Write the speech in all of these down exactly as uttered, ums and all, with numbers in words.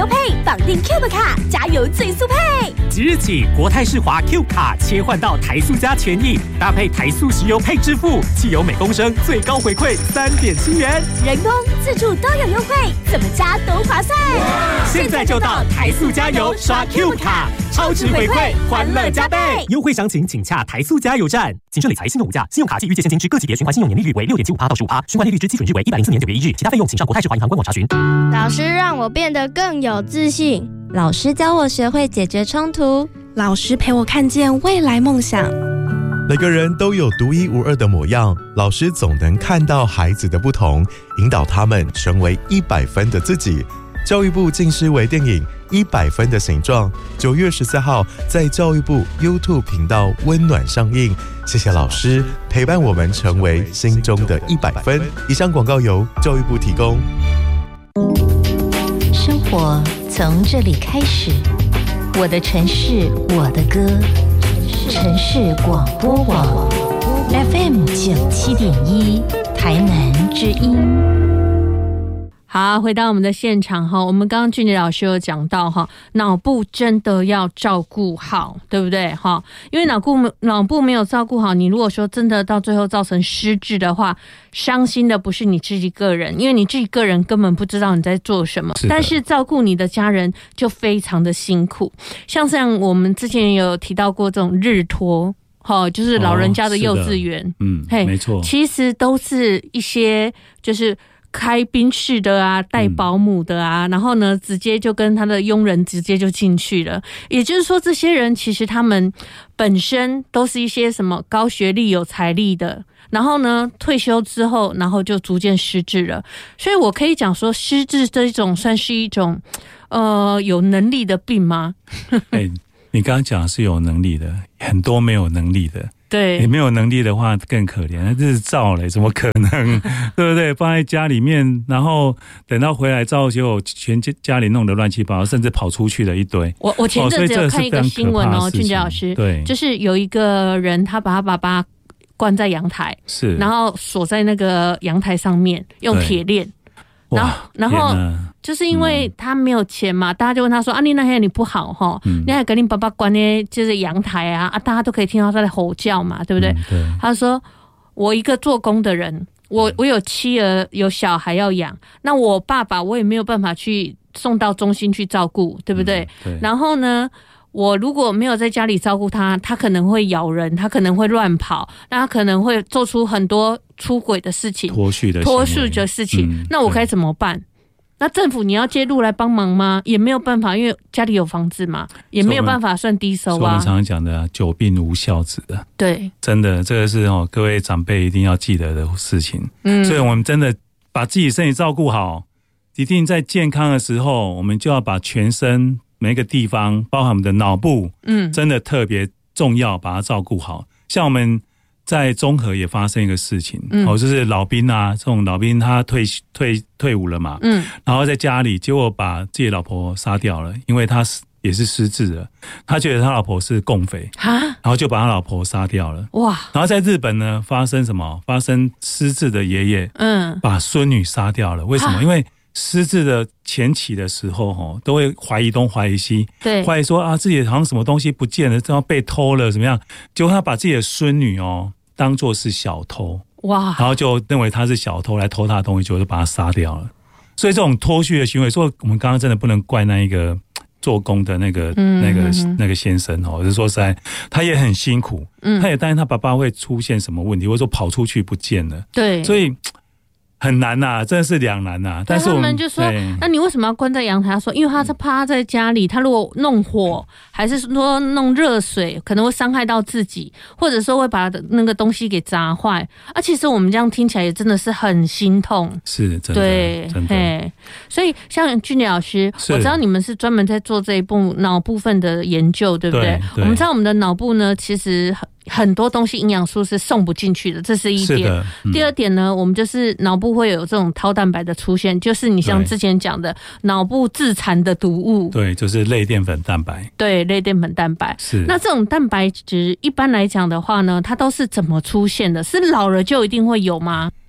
优配，绑定 Cube 卡，加油最速配。 即日起，国泰世华 Q 卡切换到台塑加权益，搭配台塑石油配支付，汽油每公升最高回馈三点七元， 人工、自助都有优惠，怎么加都划算。 现在就到台塑加油刷 Q 卡，超值回馈，欢乐加倍。优惠详情请洽台塑加油站。谨慎理财，信用无价，信用卡及预借现金之各级别循环信用年利率为六点七五趴到十五趴，循环利率之基准日为一百零四年九月一日，其他费用请上国泰世华银行官网查询。 老师让我变得更有自信， 老师教我学会解决冲突， 老师陪我看见未来梦想。 每个人都有独一无二的模样，老师总能看到孩子的不同，引导他们成为一百分的自己。教育部近视微电影《一百分的形状》，九月十四号在教育部 YouTube 频道温暖上映。谢谢老师陪伴我们成为心中的一百分。以上广告由教育部提供。 生活从这里开始，我的城市，我的歌，城市广播网 F M 九七点一，台南之音。 好，回到我们的现场哈，我们刚刚俊杰老师有讲到哈，脑部真的要照顾好，对不对哈？因为脑部脑部没有照顾好，你如果说真的到最后造成失智的话，伤心的不是你自己个人，因为你自己个人根本不知道你在做什么，是但是照顾你的家人就非常的辛苦。像像我们之前有提到过这种日托。哦，就是老人家的幼稚园，哦、 嗯，嘿，没错， 其实都是一些就是开宾士的啊，带保姆的啊，嗯、然后呢，直接就跟他的佣人直接就进去了。也就是说，这些人其实他们本身都是一些什么高学历、有财力的，然后呢，退休之后，然后就逐渐失智了。所以我可以讲说，失智这一种算是一种呃有能力的病吗？ 欸你刚刚讲的是有能力的，很多没有能力的。 对， 你没有能力的话更可怜，那日照嘞，怎么可能？对不对？放在家里面，然后等到回来照，结果全家里弄得乱七八糟，甚至跑出去了一堆。 我我前阵子有看一个新闻哦，俊杰老师， 对， 就是有一个人他把他爸爸关在阳台， 是，然后锁在那个阳台上面，用铁链。然后，然后就是因为他没有钱嘛，嗯、大家就问他说：“啊，你那天你不好哈，嗯、你还跟你爸爸关呢，就是阳台啊啊，大家都可以听到他在吼叫嘛，对不对？”嗯、对他说：“我一个做工的人，我我有妻儿有小孩要养，那我爸爸我也没有办法去送到中心去照顾，对不对？嗯、对然后呢？”我如果没有在家里照顾他，他可能会咬人，他可能会乱跑，那他可能会做出很多出轨的事情、 脱序的脱序的事情。嗯、那我该怎么办？那政府你要介入来帮忙吗？也没有办法，因为家里有房子嘛，也没有办法算低收啊。 我们常常讲的、啊“久病无孝子”的， 对， 真的这个是哦，各位长辈一定要记得的事情。嗯，所以我们真的把自己身体照顾好，一定在健康的时候，我们就要把全身。每一个地方，包含我们的脑部，嗯，真的特别重要，把它照顾好。像我们在中和也发生一个事情，嗯，哦，就是老兵啊，这种老兵他退退退伍了嘛，嗯，然后在家里，结果把自己的老婆杀掉了，因为他也是失智了，他觉得他老婆是共匪，然后就把他老婆杀掉了，哇！然后在日本呢，发生什么？发生失智的爷爷，嗯，把孙女杀掉了，为什么？因为失智的前期的时候，都会怀疑东怀疑西，对，怀疑说啊自己好像什么东西不见了，这样被偷了怎么样？结果他把自己的孙女哦当作是小偷，哇，然后就认为他是小偷来偷他的东西，结果就把他杀掉了。所以这种脱序的行为，所以我们刚刚真的不能怪那一个做工的那个、嗯、那个那个先生哦，就是说实在，他也很辛苦，嗯，他也担心他爸爸会出现什么问题，或者说跑出去不见了，对，所以。很难呐、啊，真的是两难呐、啊。但是我们他们就说，那你为什么要关在阳台？他说，因为他是怕他在家里，他如果弄火，还是说弄热水，可能会伤害到自己，或者说会把那个东西给砸坏。啊，其实我们这样听起来也真的是很心痛， 是，真的， 对， 真的。 所以像俊杰老师，我知道你们是专门在做这一部脑部分的研究，对不 对, 对, 对？我们知道我们的脑部呢，其实很多东西营养素是送不进去的，这是一点。嗯、第二点呢，我们就是脑部会有这种套蛋白的出现，就是你像之前讲的脑部自残的毒物， 对，就是类淀粉蛋白， 对，类淀粉蛋白。 是。 那这种蛋白质一般来讲的话呢，它都是怎么出现的？是老了就一定会有吗？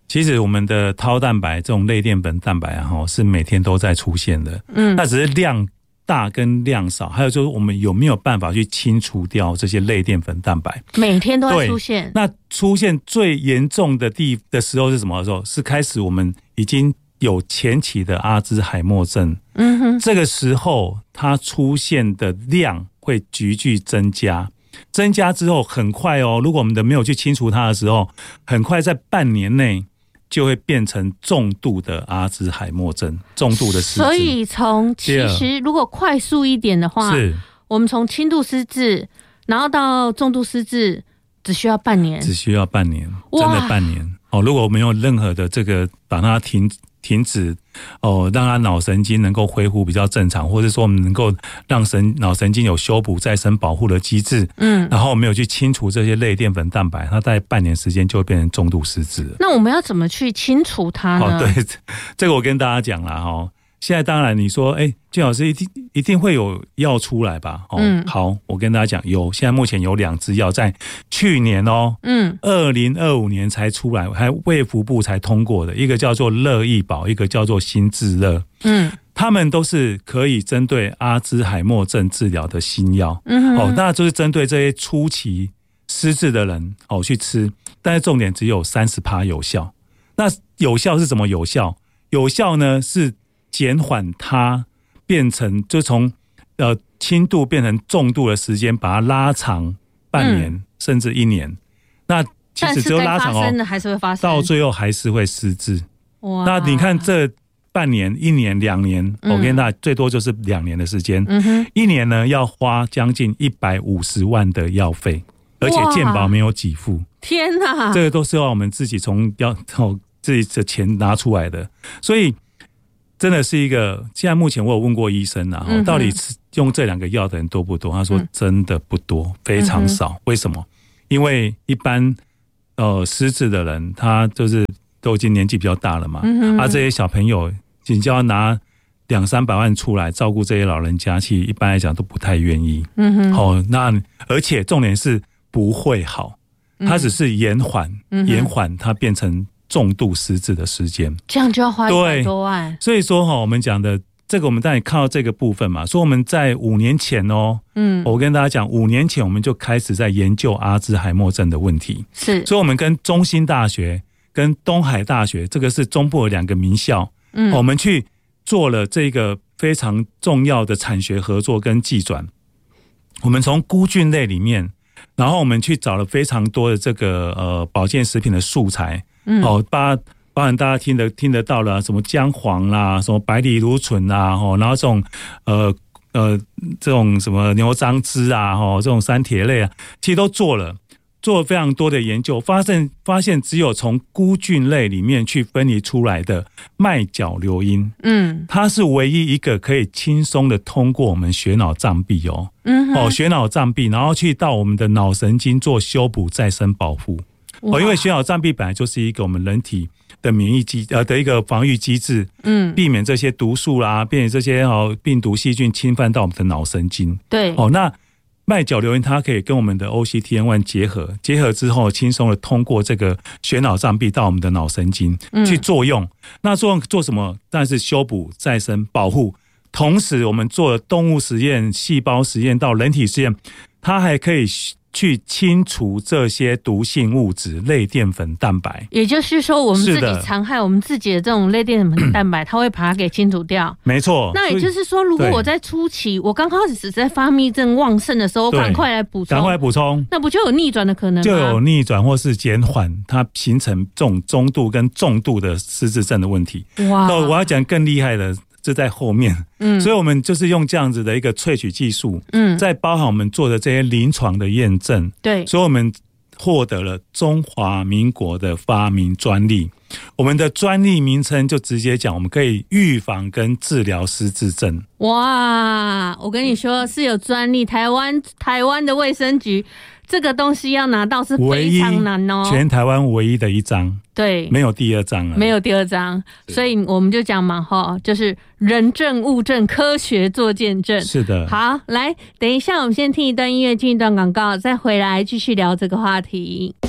其实我们的涛蛋白这种类淀粉蛋白啊，是每天都在出现的，嗯，那只是量大跟量少，还有就是我们有没有办法去清除掉这些类淀粉蛋白？ 每天都在出现。 那出现最严重的地的时候是什么时候？是开始我们已经有前期的阿兹海默症，嗯哼，这个时候它出现的量会急剧增加。增加之后很快哦，如果我们的没有去清除它的时候，很快在半年内就会变成重度的阿兹海默症，重度的失智。 所以从其实如果快速一点的话，是我们从轻度失智，然后到重度失智，只需要半年， 只需要半年，真的半年哦。如果我们有任何的这个把它停停止哦，让它脑神经能够恢复比较正常，或者说我们能够让神脑神经有修补再生保护的机制，嗯，然后我们有去清除这些类淀粉蛋白，它大概半年时间就会变成重度失智了。 那我们要怎么去清除它呢？ 哦，对，这个我跟大家讲啦哈。现在当然你说，哎，俊老师一定一定会有药出来吧？哦，嗯，好，我跟大家讲，有，现在目前有两支药在去年哦，嗯，二零二五年才出来，还卫福部才通过的，一个叫做乐益宝，一个叫做新治乐，嗯，他们都是可以针对阿兹海默症治疗的新药，嗯，哦，那就是针对这些初期失智的人哦去吃，但是重点只有 百分之三十 有效。那有效是怎么有效？有效呢是减缓它变成，就从呃轻度变成重度的时间，把它拉长半年、嗯、甚至一年。那其实只有拉长哦， 还是会发生， 到最后还是会失智。那你看这半年、一年、两年，嗯、我跟大家最多就是两年的时间。嗯、一年呢要花将近一百五十万的药费，而且健保没有给付。 天哪！ 这个都是要我们自己从要从自己的钱拿出来的，所以。真的是一个，现在目前我有问过医生啊，嗯、到底用这两个药的人多不多？他说真的不多，嗯、非常少。为什么？因为一般呃失智的人，他就是都已经年纪比较大了嘛，嗯、啊这些小朋友，你就要拿两三百万出来照顾这些老人家，其实一般来讲都不太愿意。嗯哼，哦，那而且重点是不会好，它只是延缓，嗯、延缓它变成。重度失智的时间， 这样就要花一百多万。 所以说哈，我们讲的这个，我们当然看到这个部分嘛。说我们在五年前哦，嗯，我跟大家讲，五年前我们就开始在研究阿兹海默症的问题。是，所以我们跟中兴大学、跟东海大学，这个是中部的两个名校，嗯，我们去做了这个非常重要的产学合作跟技转。我们从菇菌类里面，然后我们去找了非常多的这个呃保健食品的素材。嗯，哦，包包含大家听得听得到了，什么姜黄啦，什么百里芦醇啦，哦，然后这种呃呃这种什么牛樟芝啊，哦，这种三铁类啊，其实都做了，做了非常多的研究，发现发现只有从菇菌类里面去分离出来的麦角硫因，嗯，它是唯一一个可以轻松的通过我们血脑障壁哦，嗯，哦，血脑障壁，然后去到我们的脑神经做修补再生保护。哦，因为血脑障壁本来就是一个我们人体的免疫机呃的一个防御机制，嗯，避免这些毒素啦，避免这些哦病毒细菌侵犯到我们的脑神经。对，哦，那麦角硫因它可以跟我们的 O C T N 一 结合，结合之后轻松的通过这个血脑障壁到我们的脑神经去作用。嗯、那作用做什么？当然是修补、再生、保护。同时，我们做了动物实验、细胞实验到人体实验，它还可以。去清除这些毒性物质类淀粉蛋白， 也就是说我们自己残害我们自己的这种类淀粉蛋白，它会把它给清除掉。 没错。 那也就是说，如果我在初期，我刚开始在发蜜症旺盛的时候，赶快来补充， 赶快补充， 那不就有逆转的可能吗？ 就有逆转或是减缓它形成这种中度跟重度的失智症的问题。哇！那我要讲更厉害的。是在后面，嗯，所以我们就是用这样子的一个萃取技术，嗯，再包含我们做的这些临床的验证，对，所以我们获得了中华民国的发明专利。我们的专利名称就直接讲，我们可以预防跟治疗失智症。 哇，我跟你说是有专利，台湾台湾的卫生局这个东西要拿到是非常难哦， 全台湾唯一的一张。 对， 没有第二章了， 没有第二章，所以我们就讲嘛，哈，就是人证物证，科学做见证。是的，好，来，等一下，我们先听一段音乐，进一段广告，再回来继续聊这个话题。